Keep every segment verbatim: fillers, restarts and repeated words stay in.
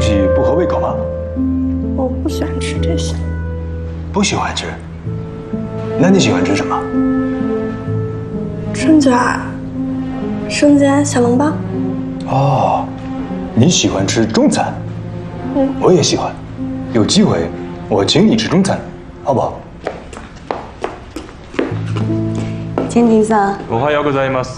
西不合胃口吗？ 我不喜欢吃这些。 不喜欢吃？那你喜欢吃什么？ 春卷儿、生煎、小笼包。 哦，你喜欢吃中餐？ 嗯， 我也喜欢。有机会，我请你吃中餐，好不好？ 千金さん。 おはようございます。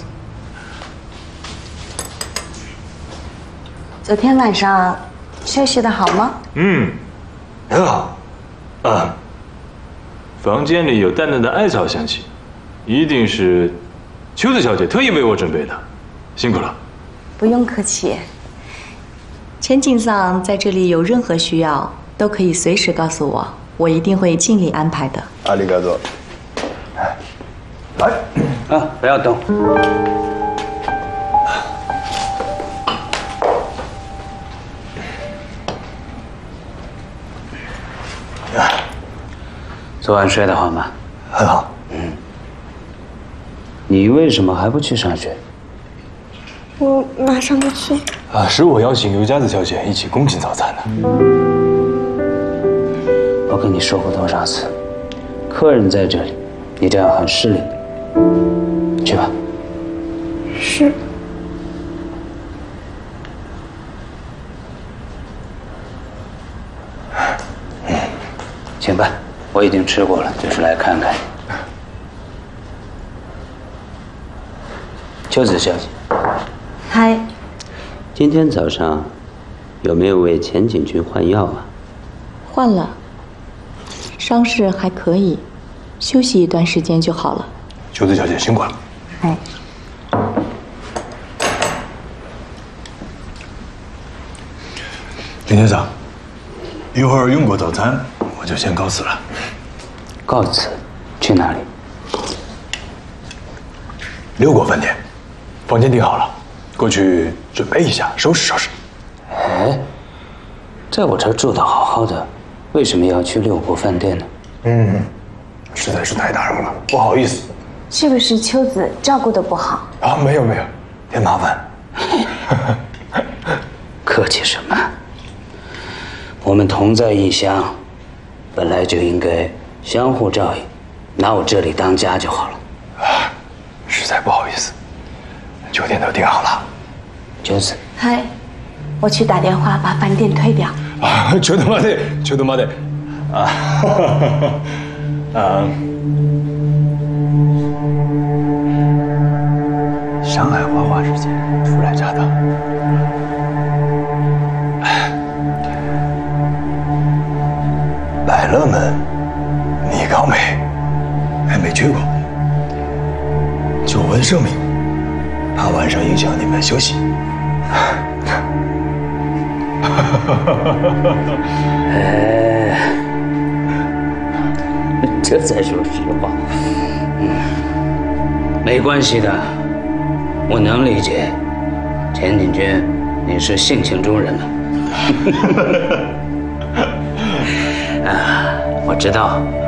昨天晚上休息的好吗？ 嗯， 很好。啊， 房间里有淡淡的艾草香气，一定是秋子小姐特意为我准备的，辛苦了。 不用客气。千金さん在这里有任何需要，都可以随时告诉我，我一定会尽力安排的。 阿里嘎多。来， 啊，不要动。昨晚睡得好吗？ 很好。 嗯。你为什么还不去上学？ 我马上就去。 啊，是我邀请尤佳子小姐一起共进早餐的。 我跟你说过多少次，客人在这里，你这样很失礼。去吧。 是。 请吧，我已经吃过了，就是来看看你。秋子小姐。 嗨。 今天早上有没有为钱景君换药啊？ 换了，伤势还可以，休息一段时间就好了。 秋子小姐辛苦了。 哎。 林先生，一会儿用过早餐，我就先告辞了。 告辞？去哪里？ 六国饭店，房间订好了，过去准备一下，收拾收拾。 哎，在我这儿住的好好的，为什么要去六国饭店呢？ 嗯，实在是太打扰了，不好意思。 是不是秋子照顾的不好？ 啊，没有没有，添麻烦。 客气什么？我们同在异乡，本来就应该相互照应，拿我这里当家就好了。 啊，实在不好意思，酒店都订好了。 秋子。 嗨，我去打电话把饭店退掉。 啊，ちょっと待て、ちょっと待て。啊，啊。上海花花世界初来乍到，百乐门、米高梅还没去过，久闻盛名，怕晚上影响你们休息。 哎，这才说实话。嗯，没关系的。我能理解，钱景君，你是性情中人嘛。啊，我知道